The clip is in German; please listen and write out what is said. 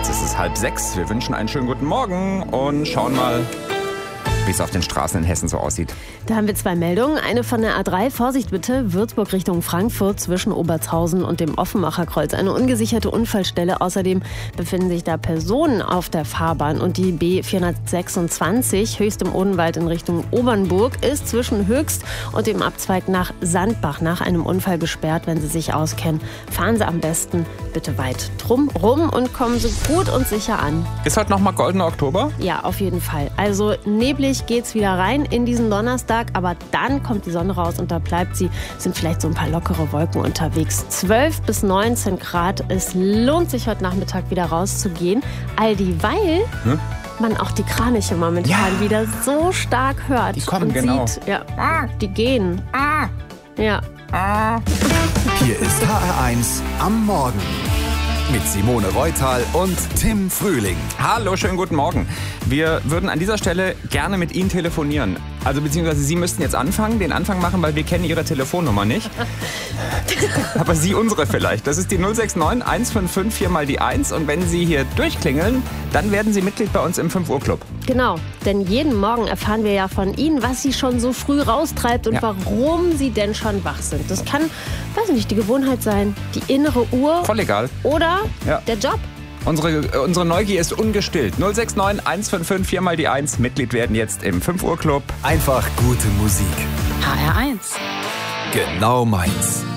Jetzt ist es 5:30. Wir wünschen einen schönen guten Morgen und schauen mal, wie es auf den Straßen in Hessen so aussieht. Da haben wir 2 Meldungen. Eine von der A3, Vorsicht bitte, Würzburg Richtung Frankfurt zwischen Obertshausen und dem Offenbacher-Kreuz. Eine ungesicherte Unfallstelle. Außerdem befinden sich da Personen auf der Fahrbahn. Und die B426, Höchst im Odenwald in Richtung Obernburg, ist zwischen Höchst und dem Abzweig nach Sandbach nach einem Unfall gesperrt. Wenn Sie sich auskennen, fahren Sie am besten bitte weit drum rum und kommen Sie gut und sicher an. Ist heute nochmal goldener Oktober? Ja, auf jeden Fall. Also neblig geht's wieder rein in diesen Donnerstag, aber dann kommt die Sonne raus und da bleibt sie. Sind vielleicht so ein paar lockere Wolken unterwegs. 12 bis 19 Grad. Es lohnt sich heute Nachmittag wieder rauszugehen. All dieweil man auch die Kraniche momentan wieder so stark hört. Die kommen, und genau. sieht, ja, die gehen. Ja. Hier ist HR1 am Morgen. Mit Simone Reutal und Tim Frühling. Hallo, schönen guten Morgen. Wir würden an dieser Stelle gerne mit Ihnen telefonieren. Also beziehungsweise Sie müssten jetzt den Anfang machen, weil wir kennen Ihre Telefonnummer nicht. Aber Sie unsere vielleicht. Das ist die 069 155 4 mal die 1. Und wenn Sie hier durchklingeln, dann werden Sie Mitglied bei uns im 5 Uhr Club. Genau, denn jeden Morgen erfahren wir ja von Ihnen, was Sie schon so früh raustreibt und warum Sie denn schon wach sind. Das kann, weiß nicht, die Gewohnheit sein, die innere Uhr. Voll egal. Oder der Job. Unsere Neugier ist ungestillt. 069 155 4 mal die 1. Mitglied werden jetzt im 5 Uhr Club. Einfach gute Musik. HR1. Genau meins.